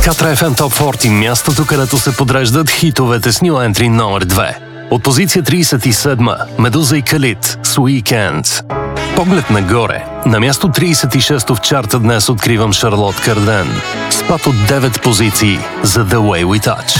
Катра FM Top 40, мястото, където се подреждат хитовете с New Entry номер 2. От позиция 37, Медуза и Калит с Weekend. Поглед нагоре. На място 36 в чарта днес откривам Шарлот Карден. Спад от 9 позиции за The Way We Touch.